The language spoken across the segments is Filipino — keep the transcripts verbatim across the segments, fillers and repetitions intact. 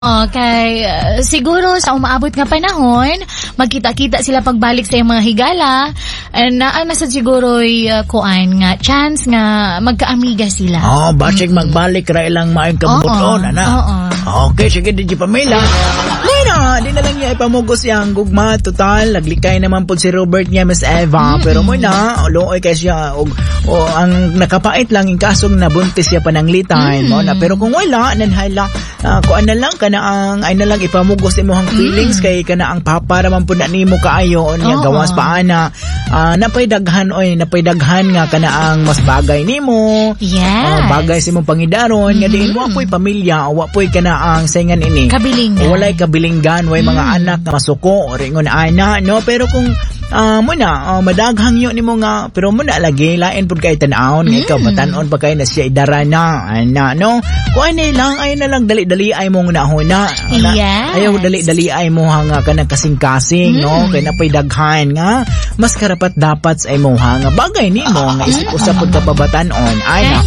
Okay, uh, siguro sa umaabot nga panahon, magkita-kita sila pagbalik sa iyang mga higala, and naa na sa siguro uh, kuan nga chance nga magkaamiga sila. Oh, basig mm-hmm. magbalik ra ilang maayong kabuton, ana. Oo. Okay, sige di Pamela. Muna, di na lang niya ipamugos yang gugma. Total, naglikay naman po si Robert niya, Miss Eva. Mm-hmm. Pero muna, looy kay siya. O, o, ang nakapait lang, yung kasong nabuntis siya pananglitan. Mm-hmm. Na, pero kung wala, nanhala, uh, kung ano lang, kana ang, ay na lang ipamugos mo hang feelings, mm-hmm. kay kana ang papa naman po na ni mo kaayo, niya gawas paana. Uh, napay daghan, oy, napay daghan nga kana ang mas bagay ni mo. Yes. Uh, bagay si mong pangidaron. Mm-hmm. Nga din, wapoy pamilya, wapoy kana ang saingan ini. Kabilingan. Walay kabilingan, way mga mm. anak na masuko, ringon ana, no? Pero kung uh, muna, uh, madaghang yun ni mo nga, pero muna lagi, lain po kayo tanawon, mm. ikaw matanon pa kayo na siya idara na, ana, no? Kung ano lang, ay na lang, dali-dali ay mong nahuna. Yes. Ayaw dali-dali ay mo nga ka ng kasing-kasing, mm. no? Kaya napay daghan nga, mas karapat dapat sa ay mo nga, bagay ni mo, nga isip-usapod ka pabatanon, ay na.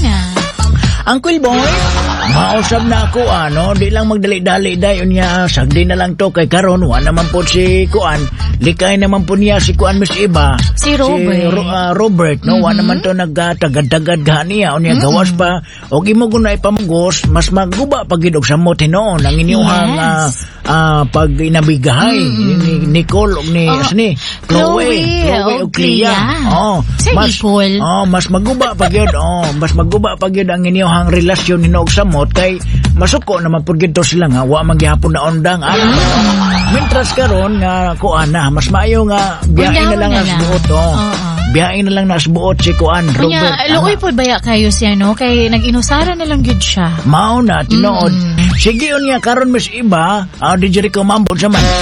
Uncle Boy, mausap na ako, ano, di lang magdali-dali dayon niya, sagdi na lang to kay karon, wa naman po si Kuan, likay naman po niya si Kuan Miss Iba. Si Robert. Si Ro- uh, Robert, no, mm-hmm. wa naman to nagtagad-tagad ganiya, o niya mm-hmm. gawas pa, o gimo ko na ipamugos, mas maguba pagidog sa mo tinoon, ang inyuhang yes. uh, uh, pag inabigahay, mm-hmm. ni Nicole, o ni, oh, ni, Chloe, Chloe, o Clea. Oh, mas, oh, mas maguba pagid, oh, mas maguba pagid ang inyuhang ang relasyon ni Noog Samot kay masuko naman po gito sila nga wa magyapon na ondang ano. Mintras karon nga kuan na mas maayo nga biyahe na lang as buot oh. Biyahe na lang nas buot si Kuan Robert. Kanya luoy po baya kayo siya no kay nag-inusara na lang gyud siya. Mao na tinuod. Mm. Sige unya karon Miss Iba, ah di jeri ko mambot sa man.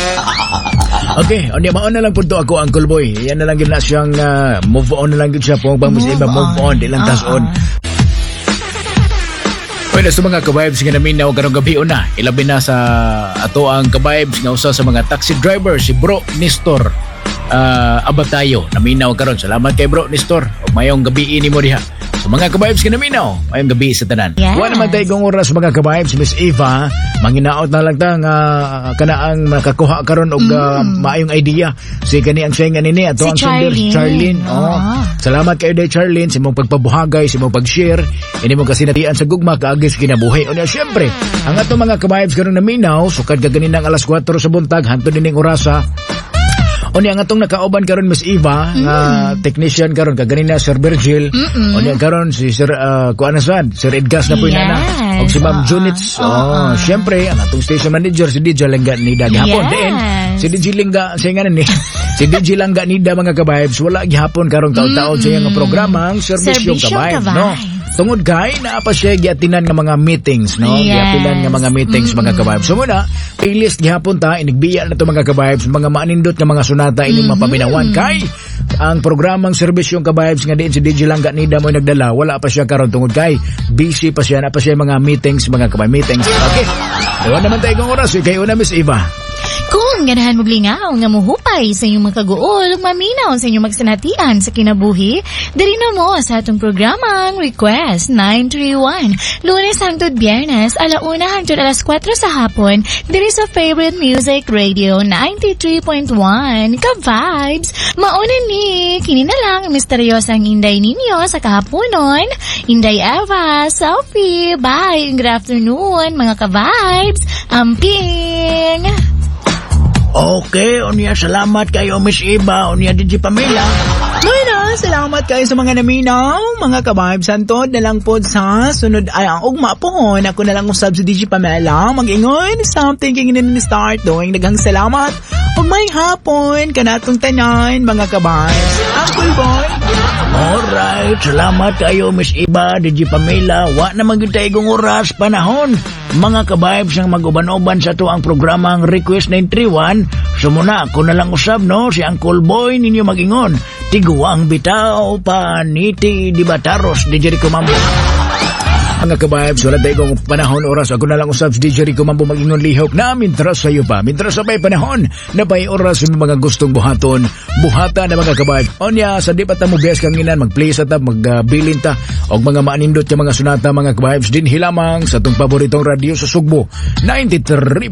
Okay, onya mao na lang punto ako Uncle Boy. Yan na lang gyud na siyang uh, move on na lang gyud siya po bang Miss Iba move on di lang tas-on. Well, sa mga ka-vibes nga namin na karong gabi una, ilabi na sa ato ang ka-vibes nga usa sa mga taxi driver si Bro Nestor uh, Abatayo. Naminaw karon. Salamat kay Bro Nestor. O mayong gabi ini mo diha. Sa mga ka-vibes nga naminaw, mayong gabi sa tanan. Yes. Wa naman tayo kong oras mga ka-vibes, Miss Eva. Manginaot na lang ta nga uh, kanaang makakuha karon og uh, mm. maayong idea. Si kani ang saingan nini ato si ang sender si Charlene. Oh. Oh. Salamat kayo day Charlene sa imong pagpabuhagay, sa imong pag-share. Ini mo kasi natian sa gugma kaagis kinabuhi. Unya syempre, ang ato mga ka-vibes karon naminaw, sukad ka ganinang alas kwatro sa buntag hantud dining orasa. Oni ang atong nakauban karon Miss Eva mm. nga technician karon kaganina Sir Virgil. Oni karon si Sir uh, kuan sad Sir Edgas na po yes. inana og si Ma'am uh-uh. Junits. Oh, uh-uh. syempre ang atong station manager si D J Langga Nida gihapon yes. din. Si D J Langga sa ngalan ni si D J Langga Nida mga ka-vibes wala gihapon karon taon-taon mm. sa iyang programang Servisyo ka-vibes no. Tungod kay naa pa siya giatinan nga mga meetings no yes. giatinan nga mga meetings mm-hmm. mga ka-vibes. So muna playlist gihapon ta inigbiya na to mga ka-vibes mga maanindot nga mga sunata ining mm-hmm. mapaminawan kay ang programang Servisyo ka-vibes nga diin si D J Langga Nida mo nagdala wala pa siya karon tungod kay busy pa siya na pa siya mga meetings mga ka-vibes meetings. Okay. Dawan naman tayo kung oras kay una Miss Eva. Kung ganahan mo lingaw nga muhupay sa inyong magkaguol, maminaw sa inyong magsanatian sa kinabuhi, diri na mo sa atong programang Request nine three one. Lunes hangtod Biyernes, alauna hangtod alas kwatro sa hapon, diri sa Favorite Music Radio ninety-three point one. Ka-vibes! Mauna ni, kini na lang misteryosang inday ninyo sa kahaponon. Inday Eva, Sophie, bye! Good afternoon, mga ka-vibes! Amping! Okay, unya salamat kayo Miss Eva, unya D J Pamela. Noy salamat kayo sa mga naminaw, mga ka-vibes santod na lang po sa sunod ay ang ugma po. Ako na lang usab si D J Pamela, mag-ingon, something king in the start doing. Daghang salamat. Ug may hapon kanatong tanan mga ka-vibes. Uncle Boy. Alright, salamat kayo Miss Eva, D J Pamela. Wa na magitayong oras panahon. Mga ka-vibes ang mag-uban-uban sa to ang programang Request nine three one. Sumuna, ako na lang usab no, si Uncle Boy ninyo mag-ingon. Tiguang bitaw, paniti, di bataros, di jeri kumambo. Mga ka-vibes, wala tayo kong panahon oras. Ako na lang usab D J Rico Mambo mag-ingon lihok na mintras sa iyo pa. Mintras sa may panahon na pa'y oras yung mga gustong buhaton. Buhata na mga ka-vibes. Onya, sa di pa ta mo bias kanginan, mag-play sa ta, mag-bilin ta, o mga maanindot yung mga sunata mga ka-vibes. Din hilamang sa itong paboritong radio sa Sugbo. ninety-three